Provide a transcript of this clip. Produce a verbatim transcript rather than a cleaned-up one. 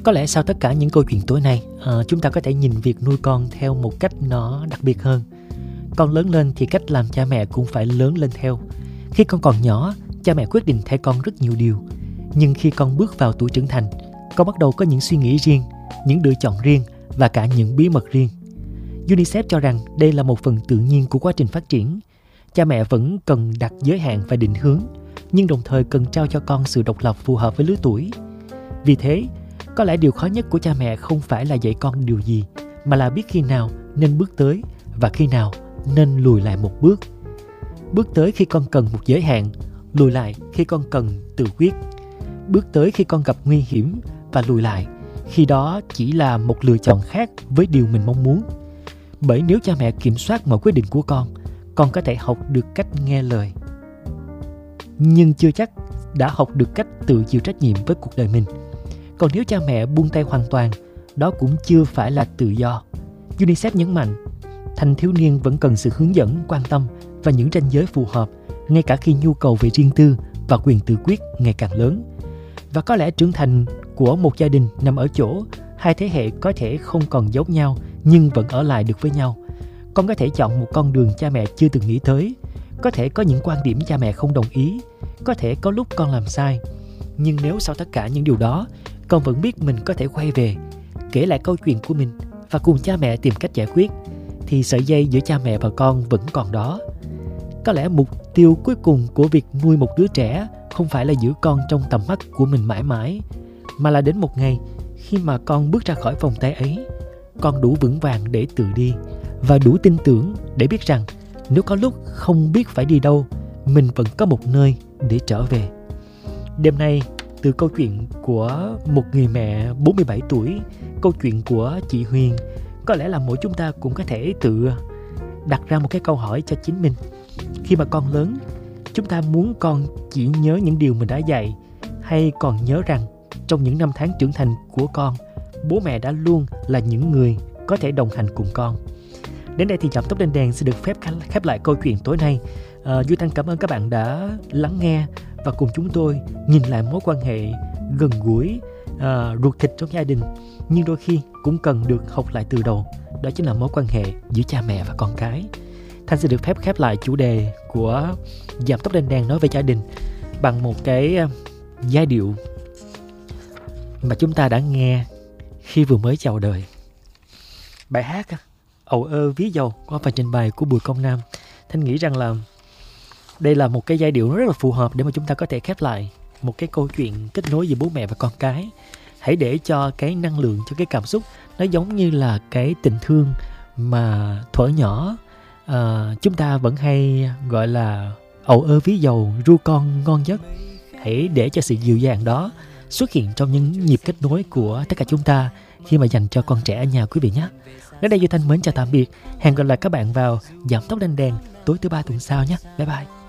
Có lẽ sau tất cả những câu chuyện tối nay, à, chúng ta có thể nhìn việc nuôi con theo một cách nó đặc biệt hơn. Con lớn lên thì cách làm cha mẹ cũng phải lớn lên theo. Khi con còn nhỏ, cha mẹ quyết định thay con rất nhiều điều. Nhưng khi con bước vào tuổi trưởng thành, con bắt đầu có những suy nghĩ riêng, những lựa chọn riêng và cả những bí mật riêng. UNICEF cho rằng đây là một phần tự nhiên của quá trình phát triển. Cha mẹ vẫn cần đặt giới hạn và định hướng, nhưng đồng thời cần trao cho con sự độc lập phù hợp với lứa tuổi. Vì thế, có lẽ điều khó nhất của cha mẹ không phải là dạy con điều gì, mà là biết khi nào nên bước tới và khi nào nên lùi lại một bước. Bước tới khi con cần một giới hạn, lùi lại khi con cần tự quyết. Bước tới khi con gặp nguy hiểm và lùi lại khi đó chỉ là một lựa chọn khác với điều mình mong muốn. Bởi nếu cha mẹ kiểm soát mọi quyết định của con, con có thể học được cách nghe lời, nhưng chưa chắc đã học được cách tự chịu trách nhiệm với cuộc đời mình. Còn nếu cha mẹ buông tay hoàn toàn, đó cũng chưa phải là tự do. UNICEF nhấn mạnh, thanh thiếu niên vẫn cần sự hướng dẫn, quan tâm và những ranh giới phù hợp, ngay cả khi nhu cầu về riêng tư và quyền tự quyết ngày càng lớn. Và có lẽ trưởng thành của một gia đình nằm ở chỗ hai thế hệ có thể không còn giống nhau nhưng vẫn ở lại được với nhau. Con có thể chọn một con đường cha mẹ chưa từng nghĩ tới. Có thể có những quan điểm cha mẹ không đồng ý. Có thể có lúc con làm sai. Nhưng nếu sau tất cả những điều đó, con vẫn biết mình có thể quay về, kể lại câu chuyện của mình và cùng cha mẹ tìm cách giải quyết, thì sợi dây giữa cha mẹ và con vẫn còn đó. Có lẽ mục tiêu cuối cùng của việc nuôi một đứa trẻ không phải là giữ con trong tầm mắt của mình mãi mãi, mà là đến một ngày khi mà con bước ra khỏi vòng tay ấy, con đủ vững vàng để tự đi và đủ tin tưởng để biết rằng nếu có lúc không biết phải đi đâu, mình vẫn có một nơi để trở về. Đêm nay, từ câu chuyện của một người mẹ bốn mươi bảy tuổi, câu chuyện của chị Huyền, có lẽ là mỗi chúng ta cũng có thể tự đặt ra một cái câu hỏi cho chính mình. Khi mà con lớn, chúng ta muốn con chỉ nhớ những điều mình đã dạy, hay còn nhớ rằng trong những năm tháng trưởng thành của con, bố mẹ đã luôn là những người có thể đồng hành cùng con. Đến đây thì Giảm Tốc Lên Đèn sẽ được phép khép lại câu chuyện tối nay. À, Duy Thanh cảm ơn các bạn đã lắng nghe và cùng chúng tôi nhìn lại mối quan hệ gần gũi, à, ruột thịt trong gia đình, nhưng đôi khi cũng cần được học lại từ đầu. Đó chính là mối quan hệ giữa cha mẹ và con cái. Thanh sẽ được phép khép lại chủ đề của Giảm Tốc Lên Đèn nói về gia đình bằng một cái giai điệu mà chúng ta đã nghe khi vừa mới chào đời. Bài hát Ầu ơ ví dầu qua phần trình bày của Bùi Công Nam. Thanh nghĩ rằng là đây là một cái giai điệu rất là phù hợp để mà chúng ta có thể khép lại một cái câu chuyện kết nối giữa bố mẹ và con cái. Hãy để cho cái năng lượng, cho cái cảm xúc nó giống như là cái tình thương mà thuở nhỏ à, chúng ta vẫn hay gọi là ầu ơ ví dầu ru con ngon giấc. Hãy để cho sự dịu dàng đó xuất hiện trong những nhịp kết nối của tất cả chúng ta khi mà dành cho con trẻ ở nhà quý vị nhé. Đến đây Duy Thanh mến chào tạm biệt. Hẹn gặp lại các bạn vào Giảm Tốc Lên Đèn tối thứ ba tuần sau nhé. Bye bye.